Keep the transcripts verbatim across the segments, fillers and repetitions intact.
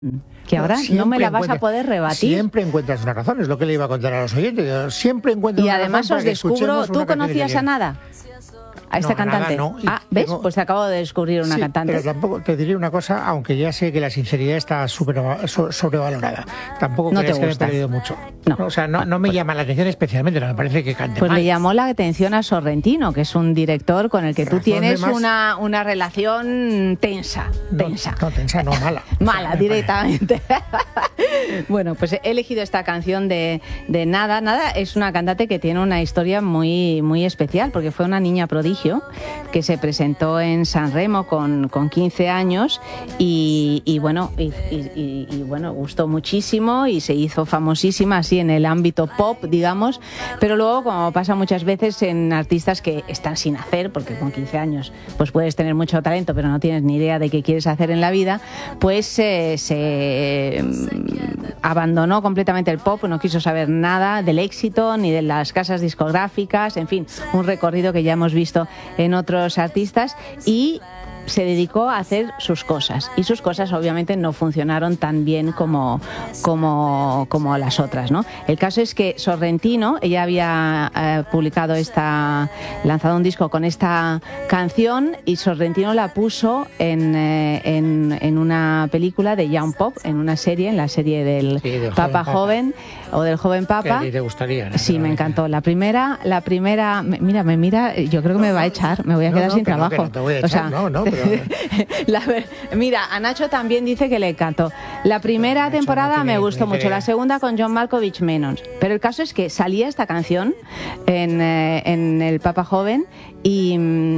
Que ahora no, no me la vas a poder rebatir. Siempre encuentras una razón, es lo que le iba a contar a los oyentes. Siempre encuentras y una además razón. Y además os descubro, ¿tú conocías a Nada? A esta no, cantante. Nada, no. Ah, ¿ves? Tengo... Pues te acabo de descubrir una sí, cantante. Pero tampoco te diré una cosa, aunque ya sé que la sinceridad está super, so, sobrevalorada. Tampoco no crees te que gusta. me he perdido mucho. No. O sea, no, no me llama la atención especialmente, no me parece que cante Pues mal. le llamó la atención a Sorrentino, que es un director con el que tú tienes una, una relación tensa. Tensa. No, no tensa, no, mala. Mala, directamente. Bueno, pues he elegido esta canción de, de Nada. Nada es una cantante que tiene una historia muy, muy especial, porque fue una niña prodigio que se presentó en San Remo con, con quince años y, y bueno y, y, y bueno gustó muchísimo y se hizo famosísima así en el ámbito pop, digamos, pero luego, como pasa muchas veces en artistas que están sin hacer, porque con quince años pues puedes tener mucho talento pero no tienes ni idea de qué quieres hacer en la vida, pues eh, se eh, abandonó completamente el pop, no quiso saber nada del éxito ni de las casas discográficas, en fin, un recorrido que ya hemos visto en otros artistas, y se dedicó a hacer sus cosas, y sus cosas obviamente no funcionaron tan bien como, como, como las otras, ¿no? El caso es que Sorrentino, ella había eh, publicado esta, lanzado un disco con esta canción, y Sorrentino la puso en, eh, en, en una película de Young Pop, en una serie, en la serie del, sí, del Papa joven, joven o del joven Papa. Que a ti te gustaría, ¿no? Sí, me encantó. La primera, la primera, mira, me mira, yo creo que me va a echar, me voy a no, quedar no, sin que trabajo. No, que no te voy a echar, o sea, no, no, pero... la, mira, a Nacho también dice que le encantó. La primera Nacho temporada no me gustó mucho, idea. La segunda con John Malkovich menos. Pero el caso es que salía esta canción en, eh, en el Papa Joven y,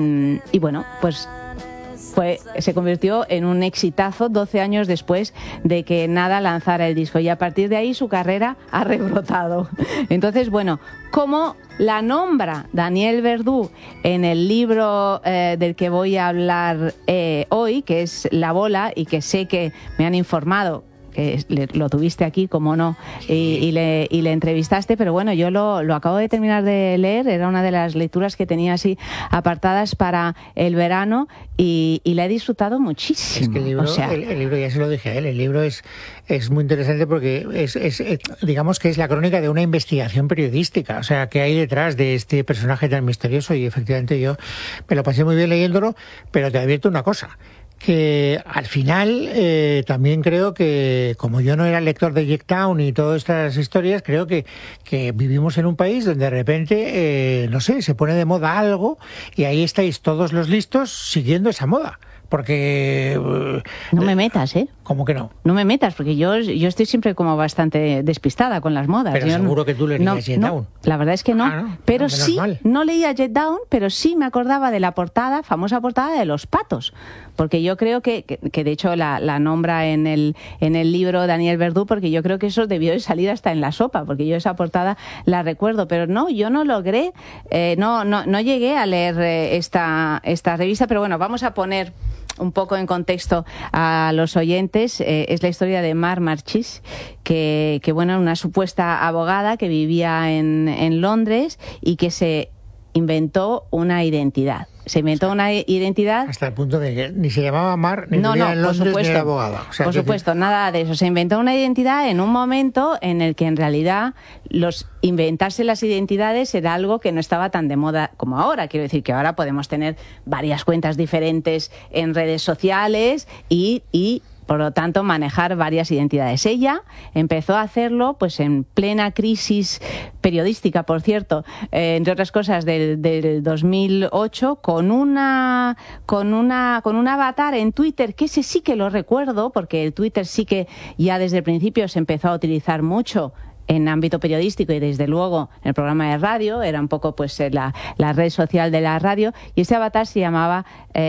y bueno, pues fue, se convirtió en un exitazo doce años después de que Nada lanzara el disco, y a partir de ahí su carrera ha rebrotado. Entonces, bueno, ¿cómo la nombra Daniel Verdú en el libro eh, del que voy a hablar eh, hoy, que es La Bola, y que sé que me han informado que le, lo tuviste aquí, como no, y, y, le, y le entrevistaste, pero bueno, yo lo, lo acabo de terminar de leer, era una de las lecturas que tenía así apartadas para el verano, y, y la he disfrutado muchísimo. Es que el libro, o sea, el, el libro, ya se lo dije a él, el libro es, es muy interesante porque es, es, es, digamos que es la crónica de una investigación periodística, o sea, que hay detrás de este personaje tan misterioso, y efectivamente yo me lo pasé muy bien leyéndolo, pero te advierto una cosa, que al final eh, también creo que, como yo no era lector de Jacktown y todas estas historias, creo que, que vivimos en un país donde de repente, eh, no sé, se pone de moda algo y ahí estáis todos los listos siguiendo esa moda. Porque... Eh, no me metas, ¿eh? ¿Cómo que no? No me metas, porque yo, yo estoy siempre como bastante despistada con las modas. Pero yo seguro no, que tú leías no, Jet no, Down. La verdad es que no. Ah, no pero no, sí, mal. no leía Jet Down, pero sí me acordaba de la portada, famosa portada de Los Patos. Porque yo creo que, que, que de hecho la, la nombra en el, en el libro Daniel Verdú, porque yo creo que eso debió de salir hasta en la sopa, porque yo esa portada la recuerdo. Pero no, yo no logré, eh, no, no, no llegué a leer eh, esta, esta revista, pero bueno, vamos a poner un poco en contexto a los oyentes. Eh, es la historia de Mar Marchís, que, que bueno, una supuesta abogada que vivía en, en Londres y que se inventó una identidad. Se inventó, o sea, una identidad... Hasta el punto de que ni se llamaba Mar, ni no, vivía no, en Londres, por supuesto, ni era abogada. O sea, por supuesto, decir... nada de eso. Se inventó una identidad en un momento en el que en realidad los inventarse las identidades era algo que no estaba tan de moda como ahora. Quiero decir que ahora podemos tener varias cuentas diferentes en redes sociales y... y por lo tanto, manejar varias identidades. Ella empezó a hacerlo pues en plena crisis periodística, por cierto, eh, entre otras cosas, del, del dos mil ocho, con una, con, una, con un avatar en Twitter, que ese sí que lo recuerdo, porque el Twitter sí que ya desde el principio se empezó a utilizar mucho en ámbito periodístico y desde luego en el programa de radio, era un poco pues la, la red social de la radio, y ese avatar se llamaba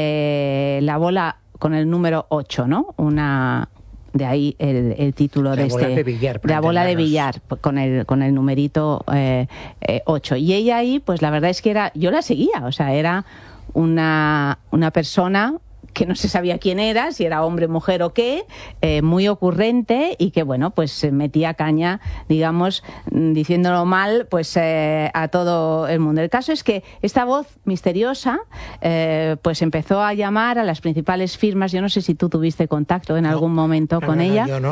eh, La Bola con el número ocho, ¿no? Una... De ahí el, el título la de bola este... de billar, de la bola de billar, con el, con el numerito eh, eh, ocho. Y ella ahí, pues la verdad es que era... Yo la seguía, o sea, era una, una persona que no se sabía quién era, si era hombre, mujer o qué, eh, muy ocurrente y que, bueno, pues metía caña, digamos, diciéndolo mal, pues eh, a todo el mundo. El caso es que esta voz misteriosa, eh, pues empezó a llamar a las principales firmas. Yo no sé si tú tuviste contacto en algún momento no, con no, no, ella. Yo no.